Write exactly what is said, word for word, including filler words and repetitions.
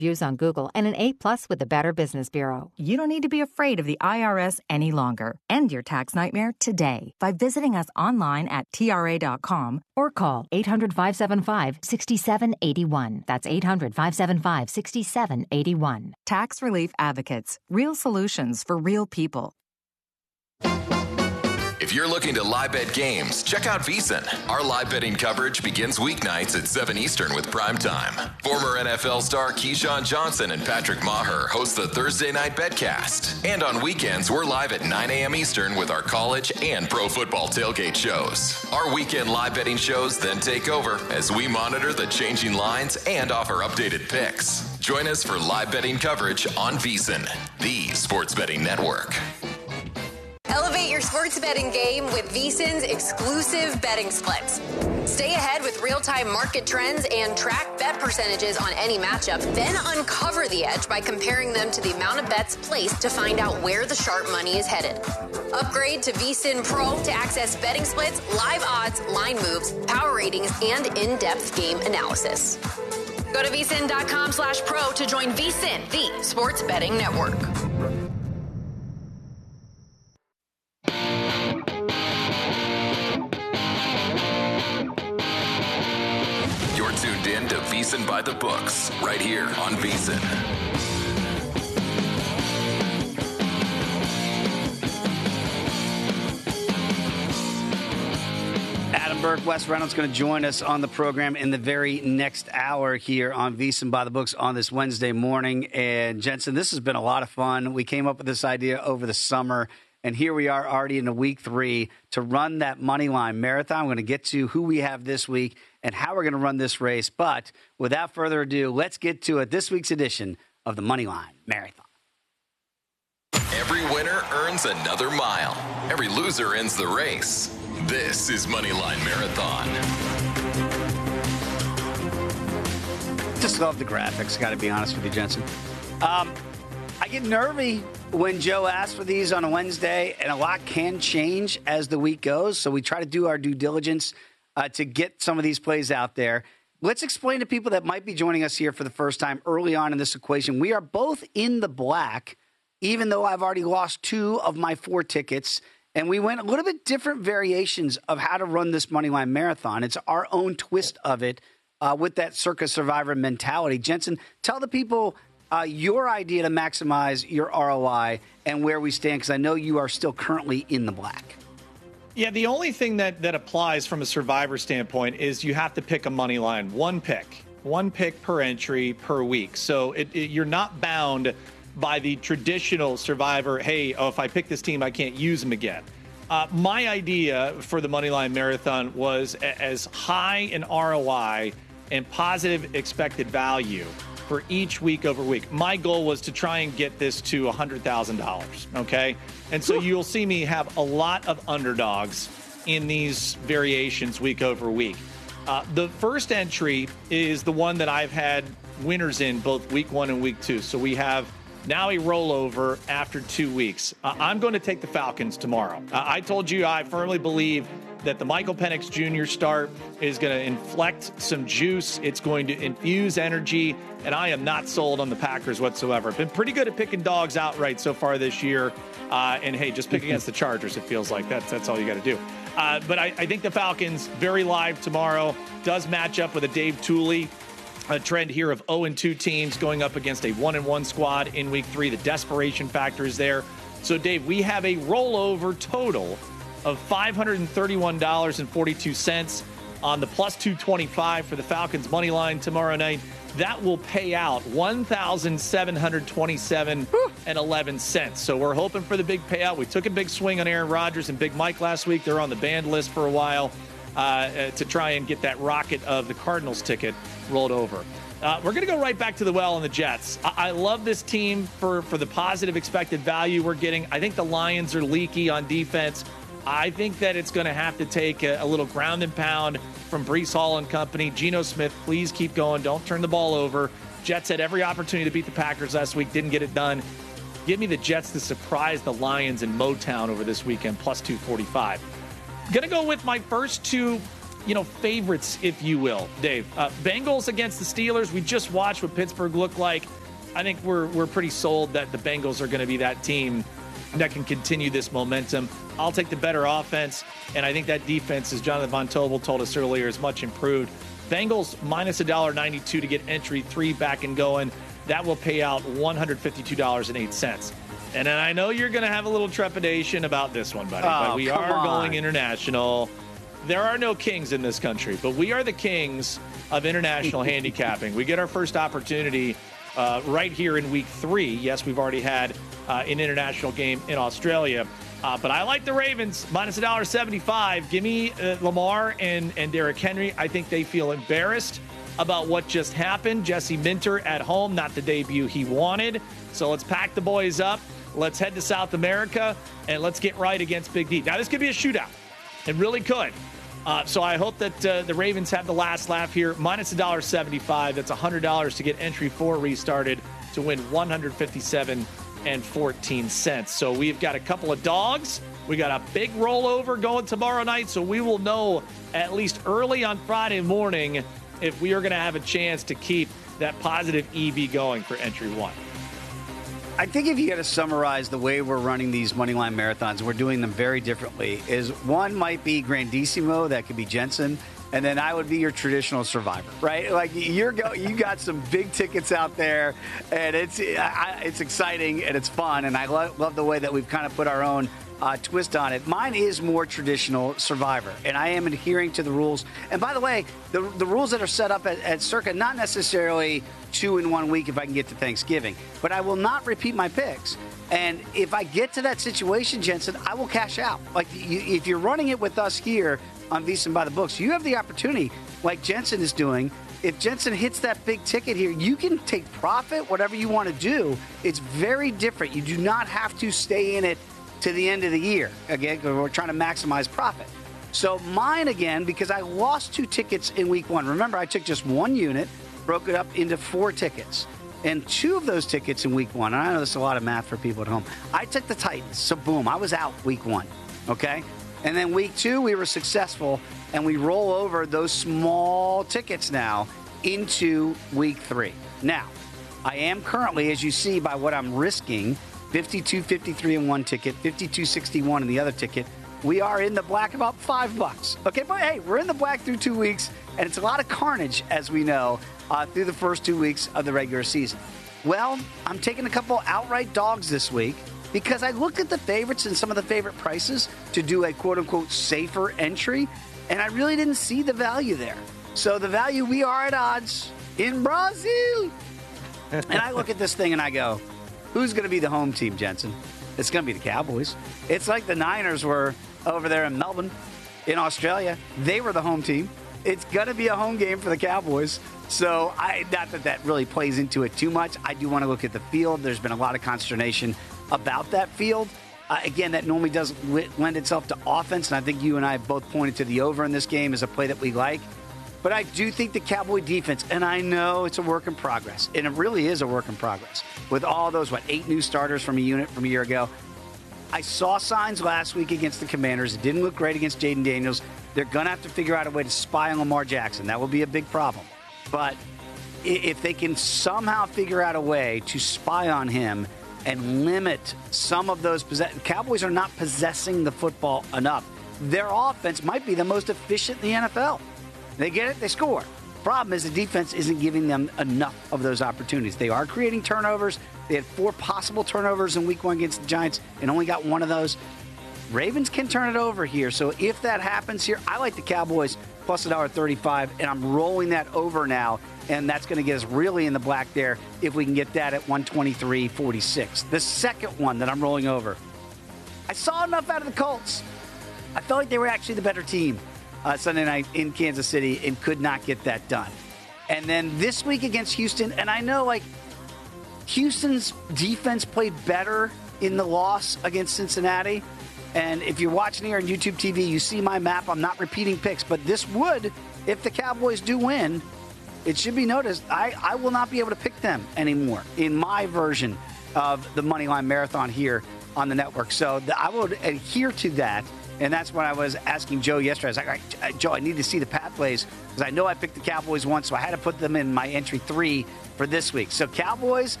Views on Google, and an A plus with the Better Business Bureau. You don't need to be afraid of the I R S any longer. End your tax nightmare today by visiting us online at T R A dot com or call eight hundred, five seven five, six seven eight one. That's eight hundred, five seven five, six seven eight one. Tax Relief Advocates. Real solutions for real people. If you're looking to live bet games, check out VSiN. Our live betting coverage begins weeknights at seven Eastern with Primetime. Former N F L star Keyshawn Johnson and Patrick Maher host the Thursday Night Betcast. And on weekends, we're live at nine a.m. Eastern with our college and pro football tailgate shows. Our weekend live betting shows then take over as we monitor the changing lines and offer updated picks. Join us for live betting coverage on VSiN, the sports betting network. Elevate your sports betting game with VSiN's exclusive betting splits. Stay ahead with real-time market trends and track bet percentages on any matchup. Then uncover the edge by comparing them to the amount of bets placed to find out where the sharp money is headed. Upgrade to VSiN Pro to access betting splits, live odds, line moves, power ratings, and in-depth game analysis. Go to VSiN.com slash pro to join VSiN, the sports betting network. You're tuned in to VSiN by the Books, right here on VSiN. Adam Burke, Wes Reynolds going to join us on the program in the very next hour here on VSiN by the Books on this Wednesday morning. And Jensen, this has been a lot of fun. We came up with this idea over the summer, and here we are already in the week three to run that Moneyline Marathon. I'm going to get to who we have this week and how we're going to run this race. But without further ado, let's get to it. This week's edition of the Moneyline Marathon. Every winner earns another mile. Every loser ends the race. This is Moneyline Marathon. Just love the graphics, got to be honest with you, Jensen. Um, I get nervy when Joe asks for these on a Wednesday, and a lot can change as the week goes. So we try to do our due diligence uh, to get some of these plays out there. Let's explain to people that might be joining us here for the first time early on in this equation. We are both in the black, even though I've already lost two of my four tickets. And we went a little bit different variations of how to run this Moneyline Marathon. It's our own twist of it uh, with that Circa Survivor mentality. Jensen, tell the people uh, your idea to maximize your R O I and where we stand, because I know you are still currently in the black. Yeah, the only thing that, that applies from a Survivor standpoint is you have to pick a money line, one pick, one pick per entry per week. So it, it, you're not bound by the traditional Survivor, hey, oh, if I pick this team, I can't use them again. Uh, my idea for the Moneyline Marathon was a, as high an R O I and positive expected value for each week over week. My goal was to try and get this to one hundred thousand dollars, okay? And so you'll see me have a lot of underdogs in these variations week over week. Uh, the first entry is the one that I've had winners in both week one and week two. So we have now a rollover after two weeks. Uh, I'm going to take the Falcons tomorrow. Uh, I told you I firmly believe that the Michael Penix Junior start is going to inflect some juice. It's going to infuse energy, and I am not sold on the Packers whatsoever. I've been pretty good at picking dogs outright so far this year. Uh, and, hey, just pick against the Chargers, it feels like. That's, that's all you got to do. Uh, but I, I think the Falcons, very live tomorrow, does match up with a Dave Tooley. A trend here of oh and two teams going up against a one and one squad in week three. The desperation factor is there. So, Dave, we have a rollover total of five hundred thirty-one dollars and forty-two cents on the plus two twenty-five for the Falcons money line tomorrow night. That will pay out one thousand seven hundred twenty-seven dollars and eleven cents. So we're hoping for the big payout. We took a big swing on Aaron Rodgers and Big Mike last week. They're on the banned list for a while uh, to try and get that rocket of the Cardinals ticket rolled over. Uh, we're going to go right back to the well on the Jets. I-, I love this team for, for the positive expected value we're getting. I think the Lions are leaky on defense. I think that it's going to have to take a, a little ground and pound from Breece Hall and company. Geno Smith, please keep going. Don't turn the ball over. Jets had every opportunity to beat the Packers last week. Didn't get it done. Give me the Jets to surprise the Lions in Motown over this weekend, plus two forty-five. Going to go with my first two you know, favorites, if you will, Dave. Uh, Bengals against the Steelers. We just watched what Pittsburgh looked like. I think we're we're pretty sold that the Bengals are going to be that team that can continue this momentum. I'll take the better offense, and I think that defense, as Jonathan Von Tobel told us earlier, is much improved. Bengals minus one dollar ninety-two to get entry three back and going. That will pay out one hundred fifty-two dollars and eight cents. And then I know you're going to have a little trepidation about this one, buddy, oh, but we are on. going international. There are no kings in this country, but we are the kings of international handicapping. We get our first opportunity uh, right here in week three. Yes, we've already had uh, an international game in Australia. Uh, but I like the Ravens, minus one dollar seventy-five. Give me uh, Lamar and, and Derrick Henry. I think they feel embarrassed about what just happened. Jesse Minter at home, not the debut he wanted. So let's pack the boys up. Let's head to South America, and let's get right against Big D. Now, this could be a shootout. It really could. Uh, so I hope that uh, the Ravens have the last laugh here. Minus one dollar seventy-five. That's one hundred dollars to get entry four restarted to win one hundred fifty-seven dollars and fourteen cents. So we've got a couple of dogs. We got a big rollover going tomorrow night. So we will know at least early on Friday morning if we are going to have a chance to keep that positive E V going for entry one. I think if you got to summarize the way we're running these Moneyline Marathons, we're doing them very differently, is one might be Grandissimo, that could be Jensen, and then I would be your traditional survivor, right? Like you're go, you got some big tickets out there, and it's I, it's exciting and it's fun, and I lo- love the way that we've kind of put our own uh, twist on it. Mine is more traditional survivor, and I am adhering to the rules. And by the way, the the rules that are set up at, at Circa, not necessarily two in one week if I can get to Thanksgiving, but I will not repeat my picks. And if I get to that situation, Jensen, I will cash out. Like you, if you're running it with us here on VSiN by the Books, you have the opportunity, like Jensen is doing. If Jensen hits that big ticket here, you can take profit, whatever you want to do. It's very different. You do not have to stay in it to the end of the year, again, because we're trying to maximize profit. So mine, again, because I lost two tickets in week one. Remember, I took just one unit, broke it up into four tickets. And two of those tickets in week one, and I know there's a lot of math for people at home, I took the Titans. So, boom, I was out week one, okay? And then week two, we were successful, and we roll over those small tickets now into week three. Now, I am currently, as you see by what I'm risking, fifty-two fifty-three in one ticket, fifty-two sixty-one in the other ticket. We are in the black about five bucks. Okay, but hey, we're in the black through two weeks, and it's a lot of carnage, as we know, uh, through the first two weeks of the regular season. Well, I'm taking a couple outright dogs this week because I looked at the favorites and some of the favorite prices to do a quote-unquote safer entry, and I really didn't see the value there. So the value, we are at odds in Brazil. And I look at this thing and I go, who's going to be the home team, Jensen? It's going to be the Cowboys. It's like the Niners were over there in Melbourne, in Australia. They were the home team. It's going to be a home game for the Cowboys. So, I, not that that really plays into it too much. I do want to look at the field. There's been a lot of consternation about that field. Uh, again, that normally does lend itself to offense, and I think you and I have both pointed to the over in this game as a play that we like. But I do think the Cowboy defense, and I know it's a work in progress, and it really is a work in progress, with all those, what, eight new starters from a unit from a year ago. I saw signs last week against the Commanders. It didn't look great against Jaden Daniels. They're going to have to figure out a way to spy on Lamar Jackson. That will be a big problem. But if they can somehow figure out a way to spy on him and limit some of those possess- Cowboys are not possessing the football enough. Their offense might be the most efficient in the N F L. They get it, they score. Problem is the defense isn't giving them enough of those opportunities. They are creating turnovers. They had four possible turnovers in week one against the Giants and only got one of those. Ravens can turn it over here. So if that happens here, I like the Cowboys plus one dollar thirty-five, and I'm rolling that over now, and that's going to get us really in the black there if we can get that at one twenty-three forty-six. The second one that I'm rolling over, I saw enough out of the Colts. I felt like they were actually the better team uh, Sunday night in Kansas City and could not get that done. And then this week against Houston, and I know, like, Houston's defense played better in the loss against Cincinnati. And if you're watching here on YouTube T V, you see my map. I'm not repeating picks, but this would, if the Cowboys do win, it should be noticed, I, I will not be able to pick them anymore in my version of the Moneyline Marathon here on the network. So the, I would adhere to that. And that's when I was asking Joe yesterday. I was like, all right, Joe, I need to see the pathways because I know I picked the Cowboys once, so I had to put them in my entry three for this week. So Cowboys